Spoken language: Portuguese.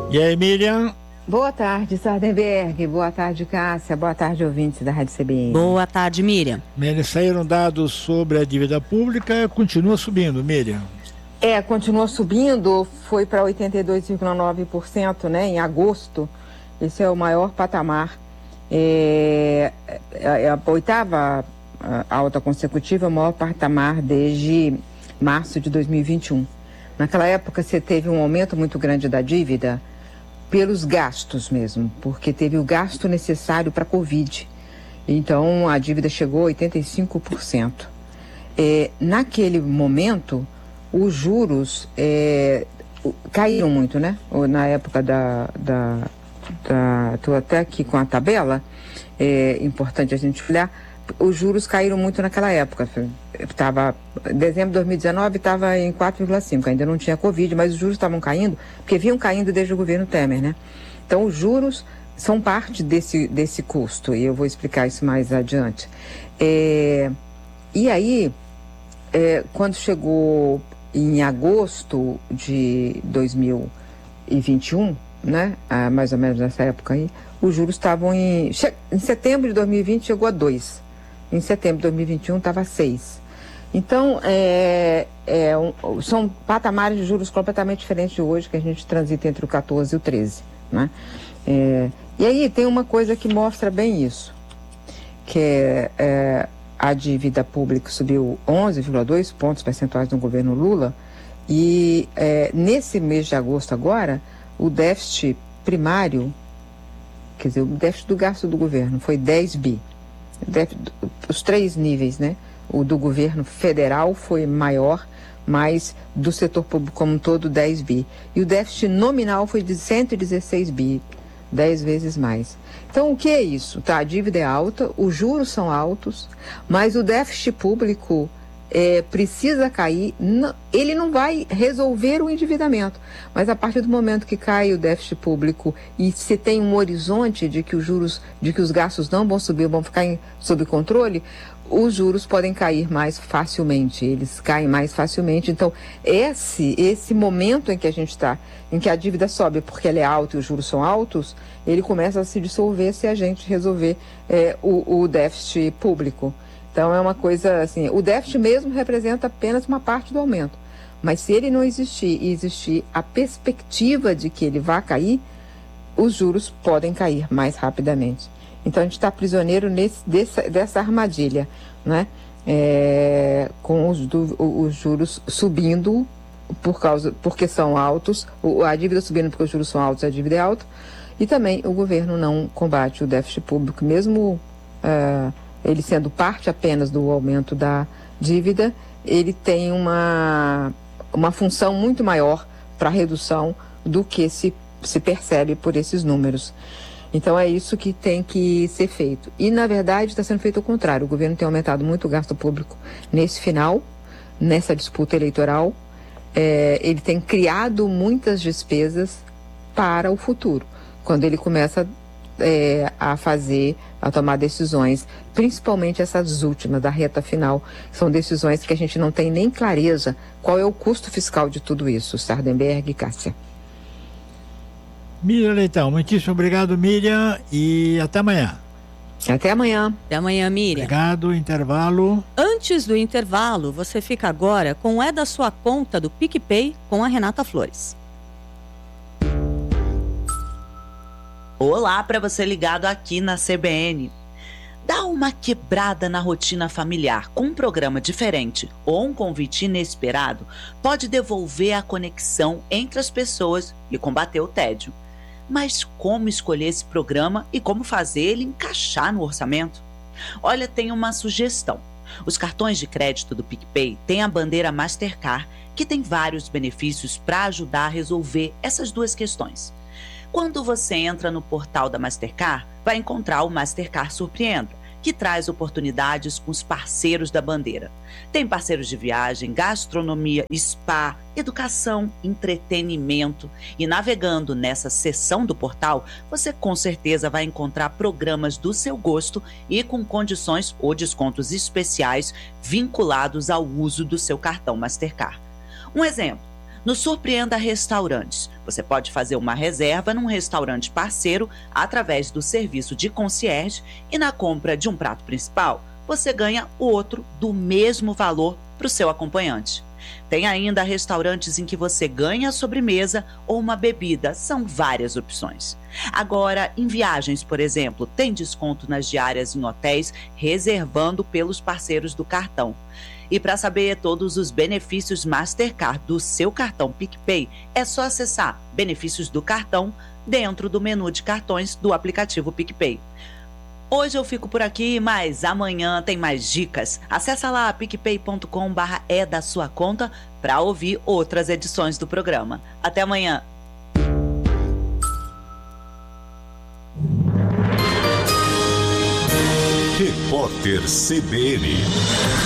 E aí, Miriam? Boa tarde, Sardenberg. Boa tarde, Cássia. Boa tarde, ouvintes da Rádio CBN. Boa tarde, Miriam. Miriam, saíram dados sobre a dívida pública, continua subindo, Miriam. Continua subindo, foi para 82,9%, né, em agosto. Esse é o maior patamar. É a oitava alta consecutiva, o maior patamar desde março de 2021. Naquela época, você teve um aumento muito grande da dívida pelos gastos mesmo, porque teve o gasto necessário para a Covid. Então, a dívida chegou a 85%. Naquele momento, os juros caíram muito, né? Na época estou até aqui com a tabela, é importante a gente olhar, os juros caíram muito naquela época. Dezembro de 2019 estava em 4,5%, ainda não tinha Covid, mas os juros estavam caindo, porque vinham caindo desde o governo Temer, né? Então, os juros são parte desse custo, e eu vou explicar isso mais adiante. E aí, quando chegou em agosto de 2021, né? Mais ou menos nessa época aí, os juros estavam em setembro de 2020 chegou a 2%. Em setembro de 2021 estava 6%. Então, são patamares de juros completamente diferentes de hoje, que a gente transita entre o 14 e o 13, né? E aí tem uma coisa que mostra bem isso, que a dívida pública subiu 11,2 pontos percentuais no governo Lula, e nesse mês de agosto agora, o déficit primário, quer dizer, o déficit do gasto do governo foi 10 bi. Os três níveis, né? O do governo federal foi maior, mas do setor público como um todo 10 bi. E o déficit nominal foi de 116 bi, 10 vezes mais. Então, o que é isso? A dívida é alta, os juros são altos, mas o déficit público precisa cair. Ele não vai resolver o endividamento, mas a partir do momento que cai o déficit público e se tem um horizonte de que os gastos não vão subir, vão ficar sob controle, os juros podem cair mais facilmente, eles caem mais facilmente. Então, esse momento em que a gente está, em que a dívida sobe porque ela é alta e os juros são altos, ele começa a se dissolver se a gente resolver o déficit público. Então, é uma coisa assim, o déficit mesmo representa apenas uma parte do aumento, mas se ele não existir e existir a perspectiva de que ele vá cair, os juros podem cair mais rapidamente. Então, a gente está prisioneiro dessa armadilha, né? Com os juros subindo porque são altos, a dívida subindo porque os juros são altos, a dívida é alta, e também o governo não combate o déficit público, mesmo ele sendo parte apenas do aumento da dívida, ele tem uma função muito maior para a redução do que se percebe por esses números. Então é isso que tem que ser feito. E na verdade está sendo feito o contrário. O governo tem aumentado muito o gasto público nessa disputa eleitoral. Ele tem criado muitas despesas para o futuro, quando ele começa a tomar decisões, principalmente essas últimas, da reta final, são decisões que a gente não tem nem clareza qual é o custo fiscal de tudo isso. Sardenberg e Cássia. Miriam Leitão, muitíssimo obrigado, Miriam, e até amanhã. Até amanhã. Até amanhã, Miriam. Obrigado, intervalo. Antes do intervalo, você fica agora com o da sua conta do PicPay com a Renata Flores. Olá para você ligado aqui na CBN. Dá uma quebrada na rotina familiar com um programa diferente ou um convite inesperado pode devolver a conexão entre as pessoas e combater o tédio. Mas como escolher esse programa e como fazer ele encaixar no orçamento? Olha, tem uma sugestão. Os cartões de crédito do PicPay têm a bandeira Mastercard, que tem vários benefícios para ajudar a resolver essas duas questões. Quando você entra no portal da Mastercard, vai encontrar o Mastercard Surpreenda, que traz oportunidades com os parceiros da bandeira. Tem parceiros de viagem, gastronomia, spa, educação, entretenimento. E navegando nessa seção do portal, você com certeza vai encontrar programas do seu gosto e com condições ou descontos especiais vinculados ao uso do seu cartão Mastercard. Um exemplo. No Surpreenda Restaurantes, você pode fazer uma reserva num restaurante parceiro através do serviço de concierge e na compra de um prato principal, você ganha outro do mesmo valor para o seu acompanhante. Tem ainda restaurantes em que você ganha a sobremesa ou uma bebida, são várias opções. Agora, em viagens, por exemplo, tem desconto nas diárias em hotéis, reservando pelos parceiros do cartão. E para saber todos os benefícios Mastercard do seu cartão PicPay, é só acessar Benefícios do Cartão dentro do menu de cartões do aplicativo PicPay. Hoje eu fico por aqui, mas amanhã tem mais dicas. Acesse lá picpay.com/é da sua conta para ouvir outras edições do programa. Até amanhã. Repórter CBN.